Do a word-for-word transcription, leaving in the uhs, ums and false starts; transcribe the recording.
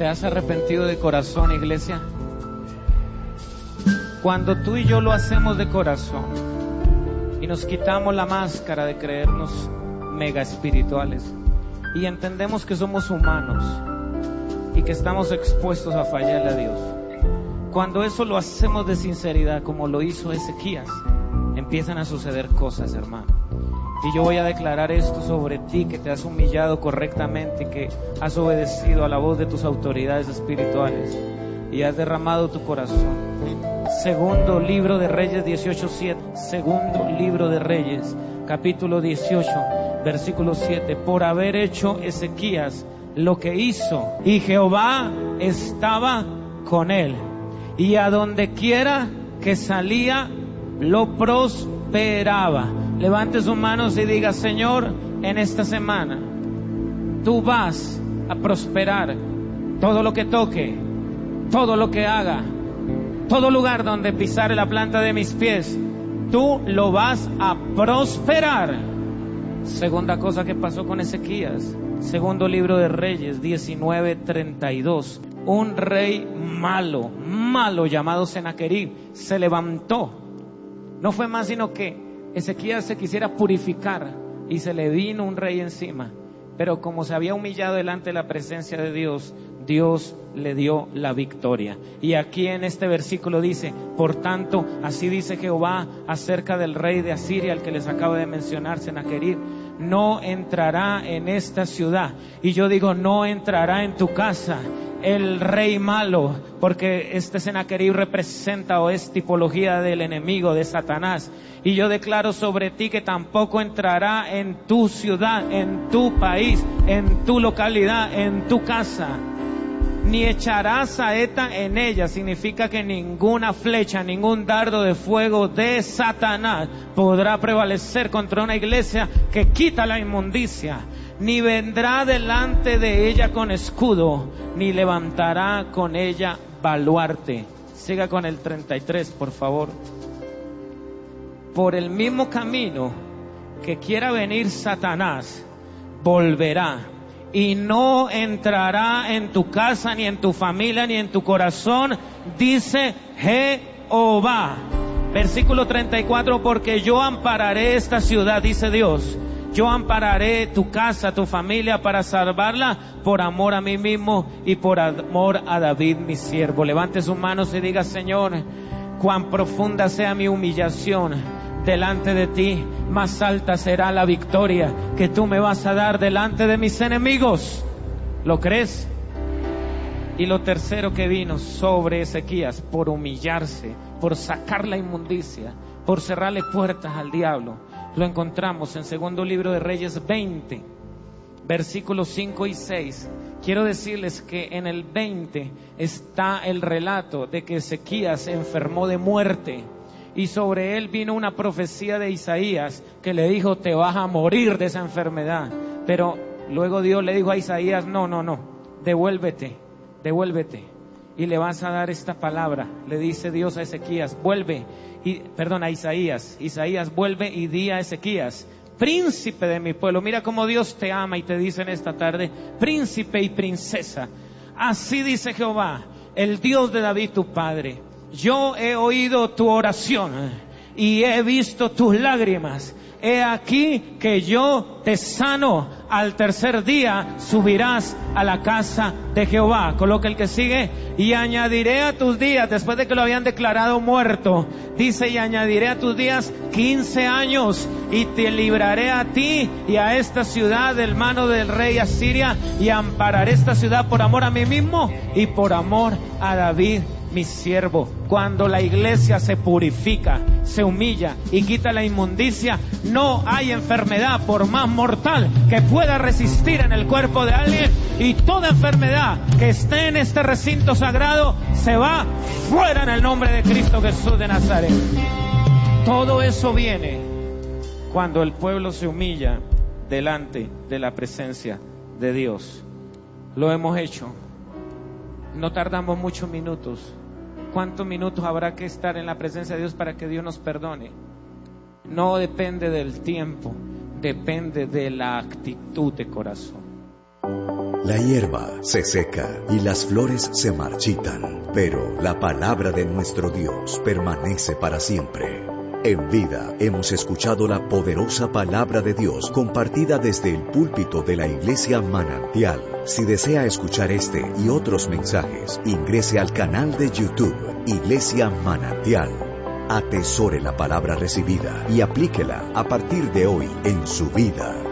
¿Te has arrepentido de corazón, iglesia? Cuando tú y yo lo hacemos de corazón y nos quitamos la máscara de creernos mega espirituales y entendemos que somos humanos y que estamos expuestos a fallarle a Dios, cuando eso lo hacemos de sinceridad, como lo hizo Ezequías, empiezan a suceder cosas, hermano. Y yo voy a declarar esto sobre ti, que te has humillado correctamente, que has obedecido a la voz de tus autoridades espirituales y has derramado tu corazón. Segundo libro de Reyes dieciocho siete. Segundo libro de Reyes, capítulo dieciocho, versículo siete. Por haber hecho Ezequías lo que hizo, y Jehová estaba con él, y a donde quiera que salía lo prosperaba. Levante sus manos y diga: Señor, en esta semana tú vas a prosperar todo lo que toque, todo lo que haga, todo lugar donde pisare la planta de mis pies, tú lo vas a prosperar. Segunda cosa que pasó con Ezequías, segundo libro de Reyes diecinueve treinta y dos. Un rey malo, malo llamado Senaquerib se levantó. No fue más sino que Ezequías se quisiera purificar y se le vino un rey encima. Pero como se había humillado delante de la presencia de Dios, Dios le dio la victoria. Y aquí en este versículo dice: por tanto, así dice Jehová acerca del rey de Asiria, al que les acabo de mencionar, Senaquerib, no entrará en esta ciudad. Y yo digo, no entrará en tu casa el rey malo, porque este Senaquerib representa o es tipología del enemigo, de Satanás. Y yo declaro sobre ti que tampoco entrará en tu ciudad, en tu país, en tu localidad, en tu casa. Ni echará saeta en ella. Significa que ninguna flecha, ningún dardo de fuego de Satanás podrá prevalecer contra una iglesia que quita la inmundicia. Ni vendrá delante de ella con escudo, ni levantará con ella baluarte. Siga con el treinta y tres, por favor. Por el mismo camino que quiera venir Satanás, volverá, y no entrará en tu casa, ni en tu familia, ni en tu corazón, dice Jehová. Versículo treinta y cuatro, porque yo ampararé esta ciudad, dice Dios. Yo ampararé tu casa, tu familia, para salvarla por amor a mí mismo y por amor a David, mi siervo. Levante sus manos y diga: Señor, cuán profunda sea mi humillación delante de ti, más alta será la victoria que tú me vas a dar delante de mis enemigos. ¿Lo crees? Y lo tercero que vino sobre Ezequías, por humillarse, por sacar la inmundicia, por cerrarle puertas al diablo, lo encontramos en segundo libro de Reyes veinte, versículos cinco y seis. Quiero decirles que en el veinte está el relato de que Ezequías se enfermó de muerte, y sobre él vino una profecía de Isaías que le dijo: te vas a morir de esa enfermedad. Pero luego Dios le dijo a Isaías: no, no, no, devuélvete, devuélvete, y le vas a dar esta palabra. Le dice Dios a Ezequías: vuelve, y, perdón, a Isaías, Isaías, vuelve y di a Ezequías: príncipe de mi pueblo. Mira cómo Dios te ama y te dice en esta tarde: príncipe y princesa. Así dice Jehová, el Dios de David tu padre: yo he oído tu oración y he visto tus lágrimas. He aquí que yo te sano. Al tercer día subirás a la casa de Jehová. Coloca el que sigue. Y añadiré a tus días, después de que lo habían declarado muerto, dice: y añadiré a tus días quince años, y te libraré a ti y a esta ciudad del mano del rey Asiria, y ampararé esta ciudad por amor a mí mismo y por amor a David mi siervo. Cuando la iglesia se purifica, se humilla y quita la inmundicia, no hay enfermedad, por más mortal, que pueda resistir en el cuerpo de alguien. Y toda enfermedad que esté en este recinto sagrado se va fuera en el nombre de Cristo Jesús de Nazaret. Todo eso viene cuando el pueblo se humilla delante de la presencia de Dios. Lo hemos hecho. No tardamos muchos minutos. ¿Cuántos minutos habrá que estar en la presencia de Dios para que Dios nos perdone? No depende del tiempo, depende de la actitud de corazón. La hierba se seca y las flores se marchitan, pero la palabra de nuestro Dios permanece para siempre. En Vida hemos escuchado la poderosa palabra de Dios compartida desde el púlpito de la Iglesia Manantial. Si desea escuchar este y otros mensajes, ingrese al canal de YouTube Iglesia Manantial. Atesore la palabra recibida y aplíquela a partir de hoy en su vida.